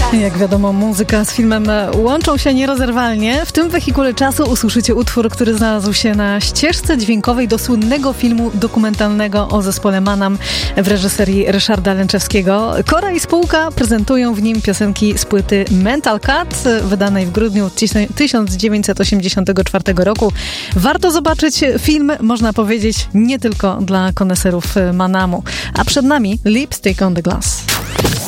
Jak wiadomo, muzyka z filmem łączą się nierozerwalnie. W tym wehikule czasu usłyszycie utwór, który znalazł się na ścieżce dźwiękowej do słynnego filmu dokumentalnego o zespole Manam w reżyserii Ryszarda Lęczewskiego. Kora i spółka prezentują w nim piosenki z płyty Mental Cut, wydanej w grudniu 1984 roku. Warto zobaczyć film, można powiedzieć, nie tylko dla koneserów Manamu. A przed nami Lipstick on the Glass.